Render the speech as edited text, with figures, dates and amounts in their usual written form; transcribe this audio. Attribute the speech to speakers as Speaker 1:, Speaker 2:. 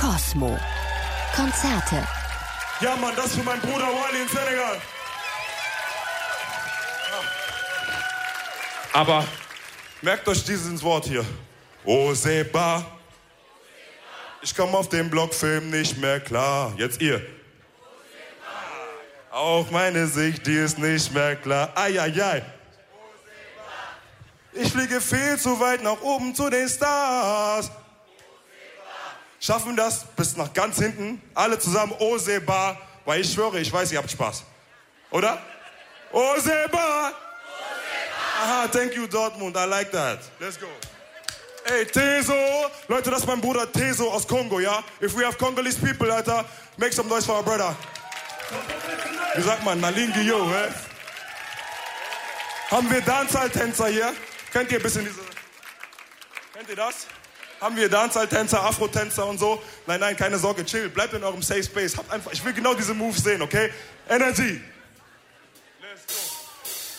Speaker 1: Cosmo. Konzerte.
Speaker 2: Ja, Mann, das für meinen Bruder Wally in Senegal. Aber merkt euch dieses Wort hier. Oseba. Ich komme auf den Blockfilm nicht mehr klar. Jetzt ihr. Auch meine Sicht, die ist nicht mehr klar. Eieiei. Ich fliege viel zu weit nach oben zu den Stars. Schaffen das bis nach ganz hinten. Alle zusammen Oseba. Weil ich schwöre, ich weiß, ihr habt Spaß. Oder? Oseba. Aha, thank you Dortmund, I like that. Let's go. Ey, Teso. Leute, das ist mein Bruder Teso aus Kongo, ja? If we have Congolese people, Alter, make some noise for our brother. Wie sagt man? Nalingi, yo, hä? Haben wir Dancehall-Tänzer hier? Kennt ihr ein bisschen diese... Kennt ihr das? Haben wir Dancehall-Tänzer, Afro-Tänzer und so? Nein, keine Sorge, chill. Bleibt in eurem Safe Space. Habt einfach... Ich will genau diese Moves sehen, okay? Energy. Let's go.